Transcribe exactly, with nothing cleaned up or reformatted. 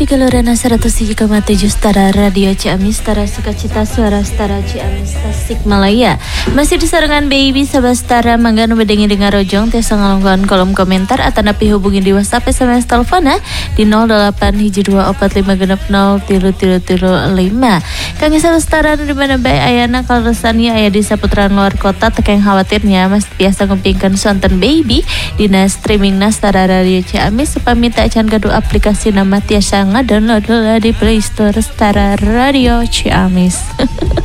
Cikalurana seratus tujuh koma tujuh Setara Radio Ciamis, Setara Sukacita, Suara Setara Ciamis, Tasikmalaya. Masih disarangan baby sahabat Setara mangga nu bedengi dengar rojong tiasa ngalungkan kolom komentar atau napi hubungi di WhatsApp S M S telepona di nol delapan hiji dua opat lima genep nol tilu tilu tilu lima. Kang sahabat Setara nu dimana bae ayana kalresanya aya di saputaran luar kota tekeng khawatirnya Mas biasa ngumpingkeun sonten baby dina streamingna Setara Radio Ciamis supami tak can gaduh aplikasi nama tiasa ngadownload di Play Store Setara Radio Ciamis.